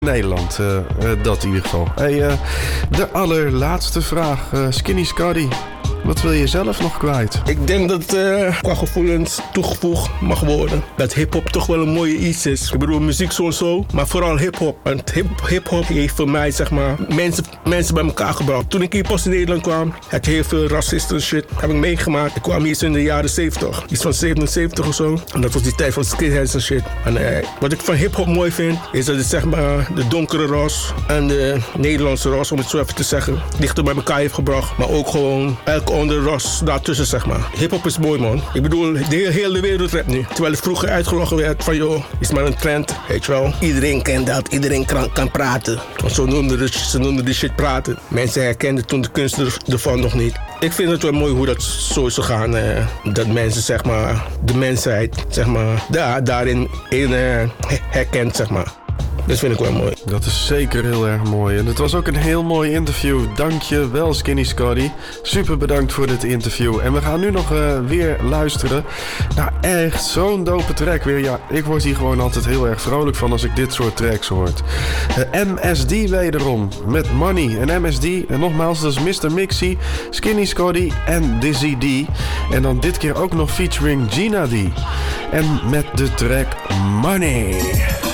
Nederland, dat in ieder geval. Hey, de allerlaatste vraag. Skinny Scotty, wat wil je zelf nog kwijt? Ik denk dat qua gevoelens toegevoegd mag worden dat hip-hop toch wel een mooie iets is. Ik bedoel, muziek sowieso, maar vooral hip-hop. Want hip-hop heeft voor mij, zeg maar, mensen bij elkaar gebracht. Toen ik hier pas in Nederland kwam, had je heel veel racisten en shit. Heb ik meegemaakt. Ik kwam hier in de jaren 70. Iets van 77 of zo. En dat was die tijd van skinheads en shit. En wat ik van hip-hop mooi vind, is dat het, zeg maar, de donkere ras en de Nederlandse ras, om het zo even te zeggen, dichter bij elkaar heeft gebracht. Maar ook gewoon elke onder ras daartussen, zeg maar. Hip-hop is mooi, man. Ik bedoel, de hele wereld rap nu. Terwijl het vroeger uitgelachen werd van, joh, is maar een trend, weet je wel. Iedereen kent dat, iedereen kan praten. Want ze noemden die shit praten. Mensen herkenden toen de kunst ervan nog niet. Ik vind het wel mooi hoe dat zo is gegaan. Dat mensen, zeg maar, de mensheid, zeg maar, daarin herkent, zeg maar. Dat vind ik wel mooi. Dat is zeker heel erg mooi. En het was ook een heel mooi interview. Dank je wel, Skinny Scotty. Super bedankt voor dit interview. En we gaan nu nog weer luisteren naar echt zo'n dope track weer. Ja, ik word hier gewoon altijd heel erg vrolijk van als ik dit soort tracks hoort. MSD wederom met Money. En MSD, en nogmaals, dat is Mr. Mixie, Skinny Scotty en Dizzy D. En dan dit keer ook nog featuring Gina D. En met de track Money.